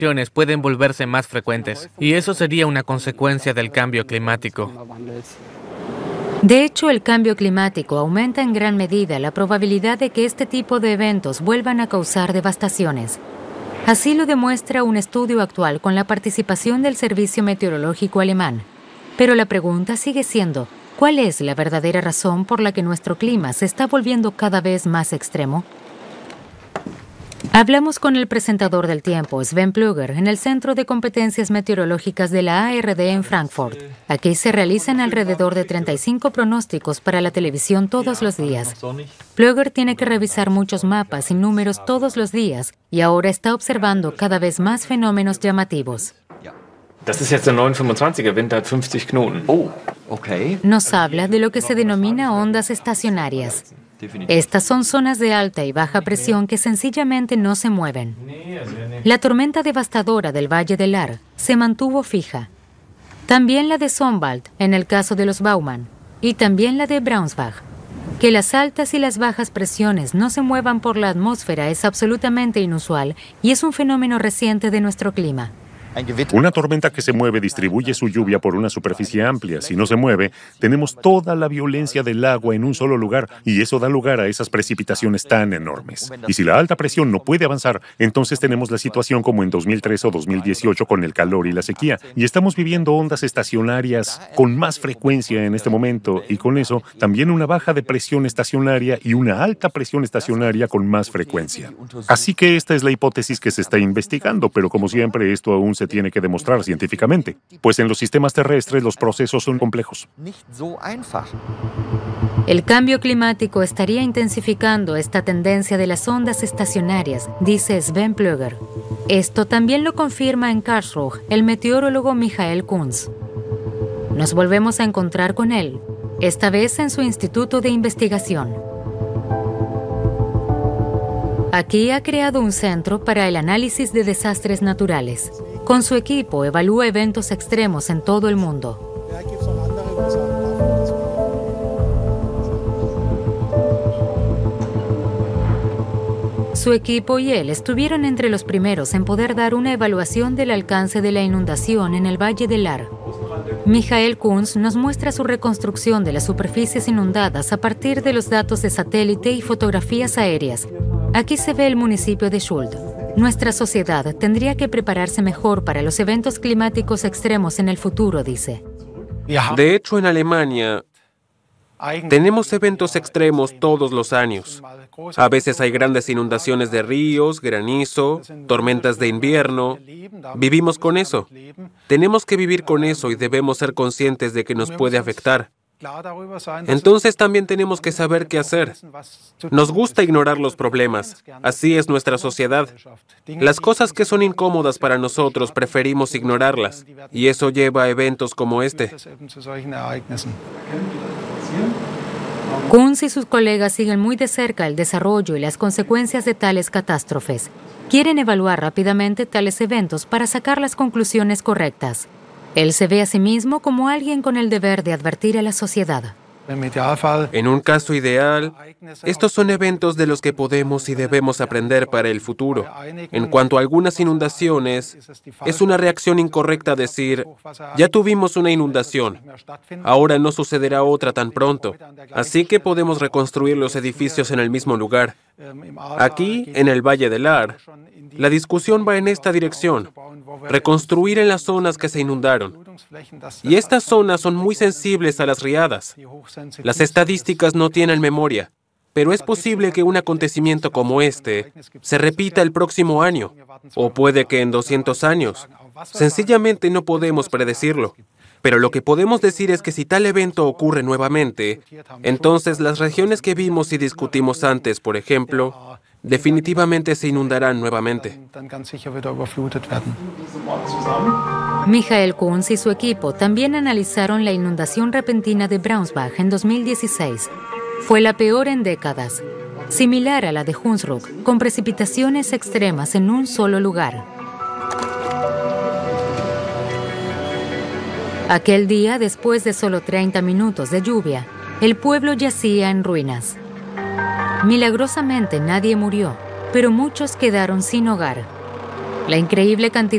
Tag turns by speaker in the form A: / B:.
A: pueden volverse más frecuentes, y eso sería una consecuencia del cambio climático.
B: De hecho, el cambio climático aumenta en gran medida la probabilidad de que este tipo de eventos vuelvan a causar devastaciones. Así lo demuestra un estudio actual con la participación del Servicio Meteorológico Alemán. Pero la pregunta sigue siendo, ¿cuál es la verdadera razón por la que nuestro clima se está volviendo cada vez más extremo? Hablamos con el presentador del tiempo, Sven Plöger, en el Centro de Competencias Meteorológicas de la ARD en Frankfurt. Aquí se realizan alrededor de 35 pronósticos para la televisión todos los días. Plöger tiene que revisar muchos mapas y números todos los días y ahora está observando cada vez más fenómenos llamativos.
C: Das ist jetzt der 925er Wind, der hat 50 Knoten.
D: Oh, okay.
B: Nos habla de lo que se denomina ondas estacionarias. Estas son zonas de alta y baja presión que sencillamente no se mueven. La tormenta devastadora del Valle del Ahr se mantuvo fija. También la de Sonwald, en el caso de los Baumann, y también la de Braunschweig. Que las altas y las bajas presiones no se muevan por la atmósfera es absolutamente inusual y es un fenómeno reciente de nuestro clima.
E: Una tormenta que se mueve distribuye su lluvia por una superficie amplia. Si no se mueve, tenemos toda la violencia del agua en un solo lugar y eso da lugar a esas precipitaciones tan enormes. Y si la alta presión no puede avanzar, entonces tenemos la situación como en 2003 o 2018 con el calor y la sequía. Y estamos viviendo ondas estacionarias con más frecuencia en este momento y con eso también una baja de presión estacionaria y una alta presión estacionaria con más frecuencia. Así que esta es la hipótesis que se está investigando, pero como siempre esto aún se tiene que demostrar científicamente, pues en los sistemas terrestres los procesos son complejos.
B: El cambio climático estaría intensificando esta tendencia de las ondas estacionarias, dice Sven Plöger. Esto también lo confirma en Karlsruhe el meteorólogo Michael Kunz. Nos volvemos a encontrar con él, esta vez en su instituto de investigación. Aquí ha creado un centro para el análisis de desastres naturales. Con su equipo evalúa eventos extremos en todo el mundo. Su equipo y él estuvieron entre los primeros en poder dar una evaluación del alcance de la inundación en el Valle del Ahr. Michael Kunz nos muestra su reconstrucción de las superficies inundadas a partir de los datos de satélite y fotografías aéreas. Aquí se ve el municipio de Schuld. Nuestra sociedad tendría que prepararse mejor para los eventos climáticos extremos en el futuro, dice.
F: De hecho, en Alemania tenemos eventos extremos todos los años. A veces hay grandes inundaciones de ríos, granizo, tormentas de invierno. Vivimos con eso. Tenemos que vivir con eso y debemos ser conscientes de que nos puede afectar. Entonces también tenemos que saber qué hacer. Nos gusta ignorar los problemas. Así es nuestra sociedad. Las cosas que son incómodas para nosotros preferimos ignorarlas. Y eso lleva a eventos como este.
B: Kunz y sus colegas siguen muy de cerca el desarrollo y las consecuencias de tales catástrofes. Quieren evaluar rápidamente tales eventos para sacar las conclusiones correctas. Él se ve a sí mismo como alguien con el deber de advertir a la sociedad.
F: En un caso ideal, estos son eventos de los que podemos y debemos aprender para el futuro. En cuanto a algunas inundaciones, es una reacción incorrecta decir, ya tuvimos una inundación, ahora no sucederá otra tan pronto, así que podemos reconstruir los edificios en el mismo lugar. Aquí, en el Valle del Ahr, la discusión va en esta dirección, reconstruir en las zonas que se inundaron. Y estas zonas son muy sensibles a las riadas. Las estadísticas no tienen memoria, pero es posible que un acontecimiento como este se repita el próximo año, o puede que en 200 años. Sencillamente no podemos predecirlo. Pero lo que podemos decir es que si tal evento ocurre nuevamente, entonces las regiones que vimos y discutimos antes, por ejemplo, definitivamente se inundarán nuevamente.
B: Michael Kunz y su equipo también analizaron la inundación repentina de Braunschweig en 2016. Fue la peor en décadas, similar a la de Hunsrück, con precipitaciones extremas en un solo lugar. Aquel día, después de solo 30 minutos de lluvia, el pueblo yacía en ruinas. Milagrosamente nadie murió, pero muchos quedaron sin hogar. La increíble cantidad